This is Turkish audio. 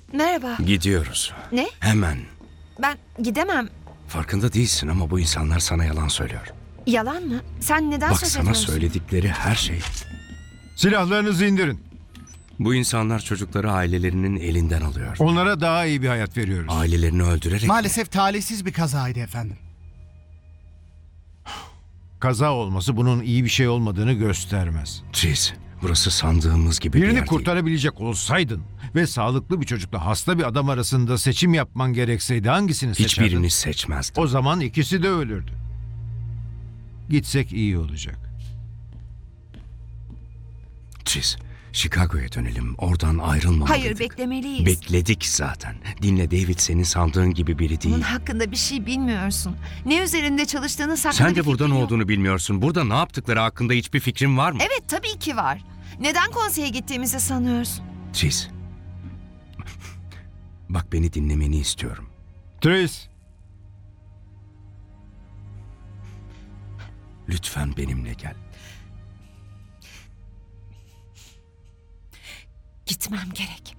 Merhaba. Gidiyoruz. Ne? Hemen. Ben gidemem. Farkında değilsin ama bu insanlar sana yalan söylüyor. Yalan mı? Sen neden Bak söz sana ediyorsun? söyledikleri her şey. Silahlarınızı indirin. Bu insanlar çocukları ailelerinin elinden alıyor. Onlara daha iyi bir hayat veriyoruz. Ailelerini öldürerek... Maalesef talihsiz bir kazaydı efendim. Kaza olması bunun iyi bir şey olmadığını göstermez. Tris, burası sandığımız gibi bir Birini yer değil. kurtarabilecek olsaydın ve sağlıklı bir çocukla hasta bir adam arasında seçim yapman gerekseydi hangisini seçerdin? Hiçbirini seçmezdim. O zaman ikisi de ölürdü. Gitsek iyi olacak. Tris, Chicago'ya dönelim. Oradan ayrılmamalıydık. Hayır, beklemeliyiz. Bekledik zaten. Dinle, David senin sandığın gibi biri değil. Bunun hakkında bir şey bilmiyorsun. Ne üzerinde çalıştığını hakkında Sen bir de burada fikrin ne yok. olduğunu bilmiyorsun. Burada ne yaptıkları hakkında hiçbir fikrin var mı? Evet, tabii ki var. Neden konseye gittiğimizi sanıyorsun? Tris. Bak beni dinlemeni istiyorum. Tris, Lütfen benimle gel. Gitmem gerek.